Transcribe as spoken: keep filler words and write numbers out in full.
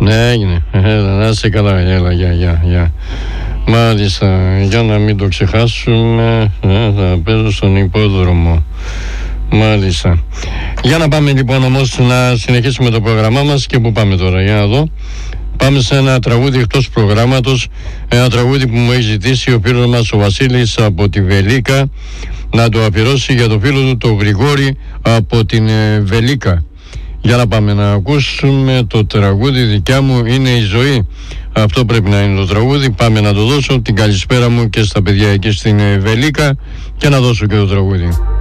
Ναι, έγινε. Να είσαι καλά, έλα, γεια, γεια, γεια. Μάλιστα, για να μην το ξεχάσουμε, θα παίζω στον υπόδρομο. Μάλιστα. Για να πάμε λοιπόν όμως να συνεχίσουμε το πρόγραμμά μας. Και που πάμε τώρα, για να δω. Πάμε σε ένα τραγούδι εκτός προγράμματος. Ένα τραγούδι που μου έχει ζητήσει ο φίλος μας ο Βασίλης από τη Βελίκα, να το αφιερώσει για το φίλο του το Γρηγόρη από την Βελίκα. Για να πάμε να ακούσουμε το τραγούδι «Δικιά μου είναι η ζωή». Αυτό πρέπει να είναι το τραγούδι. Πάμε να το δώσω. Την καλησπέρα μου και στα παιδιά εκεί στην Βελίκα και να δώσω και το τραγούδι.